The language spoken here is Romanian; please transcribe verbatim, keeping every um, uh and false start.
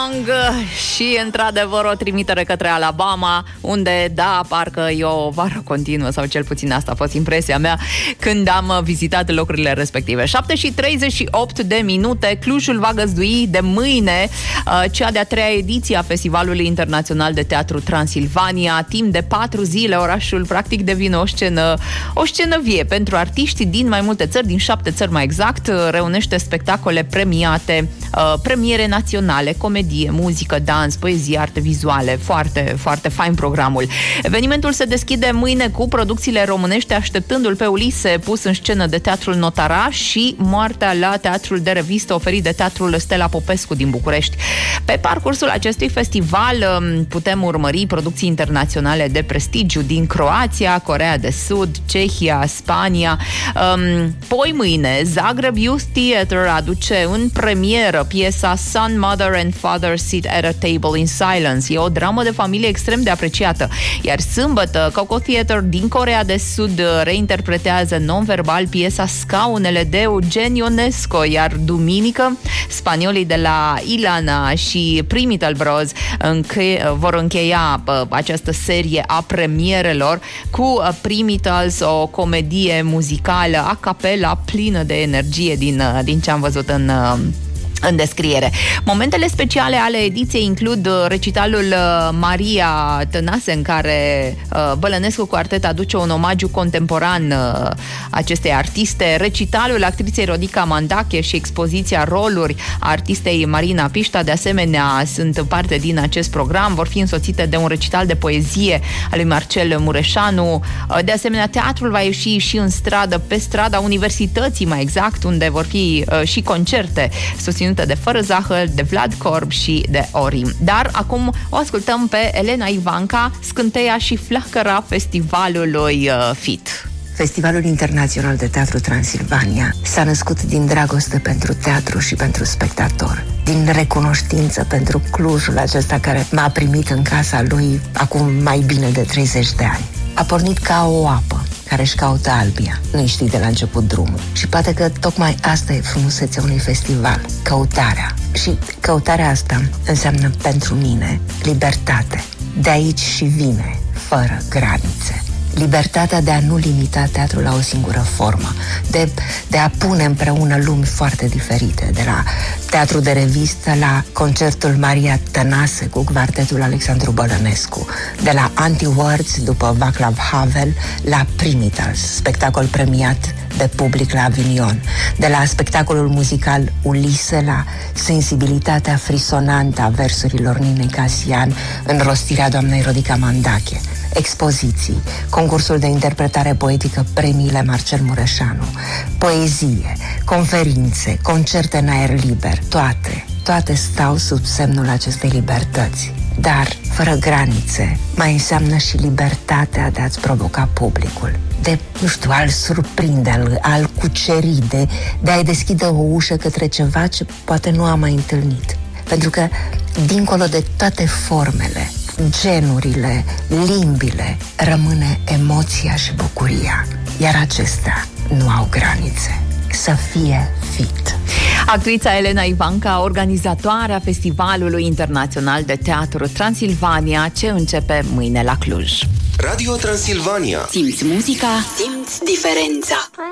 Și, într-adevăr, o trimitere către Alabama, unde, da, parcă e o vară continuă, sau cel puțin asta a fost impresia mea când am vizitat locurile respective. șapte și treizeci și opt de minute, Clujul va găzdui de mâine uh, cea de-a treia ediție a Festivalului Internațional de Teatru Transilvania. Timp de patru zile, orașul practic devine o scenă, o scenă vie pentru artiști din mai multe țări, din șapte țări mai exact, reunește spectacole premiate, uh, premiere naționale, comedie, muzică, dans, poezie, arte vizuale, foarte, foarte fain programul. Evenimentul se deschide mâine cu producțiile românești, așteptându-l pe Ulise, pus în scenă de Teatrul Notaraș, și Moartea la Teatrul de Revistă, oferit de Teatrul Stella Popescu din București. Pe parcursul acestui festival putem urmări producții internaționale de prestigiu din Croația, Coreea de Sud, Cehia, Spania. Poi mâine, Zagreb Youth Theatre aduce în premieră piesa Son, Mother and Father Sit at a Table in Silence. E o dramă de familie extrem de apreciată. Iar sâmbătă, Coco Theatre din Coreea de Sud reinterpretează non-verbal piesa Scaunele de Eugen Ionesco. Iar duminică, spaniolii de la Ilana și Primital Bros înche- vor încheia uh, această serie a premierelor cu uh, Primitals, o comedie muzicală a capela plină de energie din, uh, din ce am văzut în... Uh, în descriere. Momentele speciale ale ediției includ recitalul Maria Tănase, în care Bălănescu Quartet aduce un omagiu contemporan acestei artiste, recitalul actriței Rodica Mandache și expoziția Roluri a artistei Marina Pișta, de asemenea, sunt parte din acest program, vor fi însoțite de un recital de poezie al lui Marcel Mureșanu. De asemenea, teatrul va ieși și în stradă, pe strada Universității, mai exact, unde vor fi și concerte susținute de Fără Zahăr, de Vlad Corb și de Orim. Dar acum o ascultăm pe Elena Ivanca, scânteia și flacăra festivalului uh, FIT. Festivalul Internațional de Teatru Transilvania s-a născut din dragoste pentru teatru și pentru spectator, din recunoștință pentru Clujul acesta care m-a primit în casa lui acum mai bine de treizeci de ani. A pornit ca o apă care își caută albia. Nu știi de la început drumul. Și poate că tocmai asta e frumusețea unui festival. Căutarea. Și căutarea asta înseamnă pentru mine libertate. De aici și vine, fără granițe. Libertatea de a nu limita teatrul la o singură formă, de, de a pune împreună lumi foarte diferite, de la teatru de revistă la concertul Maria Tănase cu quartetul Alexandru Bălănescu, de la Anti-Words după Václav Havel la Primitals, spectacol premiat de public la Avignon, de la spectacolul muzical Ulise la sensibilitatea frisonantă a versurilor Ninei Casian în rostirea doamnei Rodica Mandache, expoziții, concursul de interpretare poetică, premiile Marcel Mureșanu, poezie, conferințe, concerte în aer liber, toate, toate stau sub semnul acestei libertăți. Dar, fără granițe, mai înseamnă și libertatea de a-ți provoca publicul, de, nu știu, a-l surprinde, a-l cuceri, de, de a-i deschide o ușă către ceva ce poate nu am mai întâlnit. Pentru că, dincolo de toate formele, genurile, limbile, rămâne emoția și bucuria. Iar acestea nu au granițe. Să fie FIT. Actrița Elena Ivanca, organizatoarea Festivalului Internațional de Teatru Transilvania, ce începe mâine la Cluj. Radio Transilvania. Simți muzica, simți diferența.